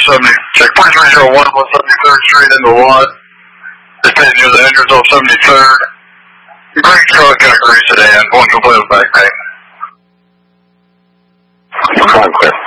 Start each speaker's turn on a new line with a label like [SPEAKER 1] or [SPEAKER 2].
[SPEAKER 1] 70, check 4301 on 73rd Street in the lot. Just heading near the entrance on 73rd. Green truck and a gray sedan, going to play with back payment.
[SPEAKER 2] I'm clear.